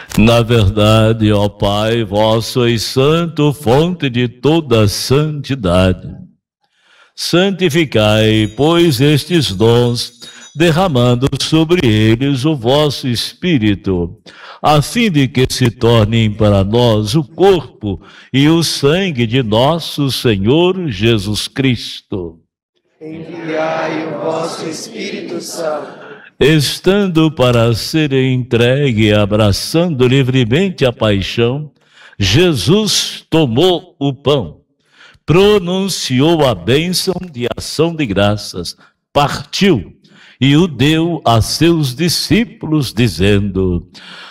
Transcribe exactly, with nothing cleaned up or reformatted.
Na verdade, ó Pai, vós sois santo, fonte de toda santidade. Santificai, pois, estes dons, derramando sobre eles o vosso Espírito, a fim de que se tornem para nós o corpo e o sangue de nosso Senhor Jesus Cristo. Enviai o vosso Espírito Santo, estando para ser entregue e abraçando livremente a paixão, Jesus tomou o pão, pronunciou a bênção de ação de graças, partiu e o deu a seus discípulos, dizendo: